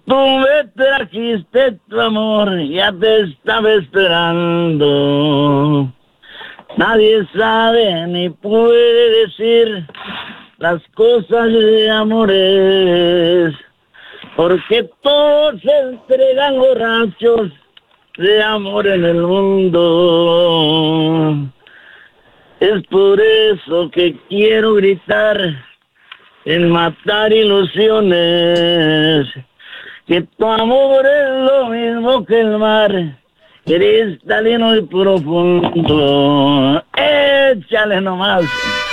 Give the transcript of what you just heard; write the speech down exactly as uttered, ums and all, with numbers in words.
Tú me trajiste tu amor, ya te estaba esperando. Nadie sabe ni puede decir las cosas de amores, porque todos se entregan borrachos de amor en el mundo. Es por eso que quiero gritar en matar ilusiones, que tu amor es lo mismo que el mar, cristalino y profundo. Échale nomás.